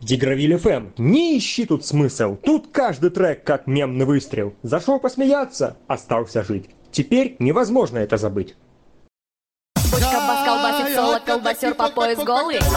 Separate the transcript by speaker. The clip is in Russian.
Speaker 1: Дигравиль ФМ. Не ищи тут смысл. Тут каждый трек как мемный выстрел. Зашел посмеяться, остался жить. Теперь невозможно это забыть.
Speaker 2: Бочка бас колбасит соло, колбасер по пояс голый.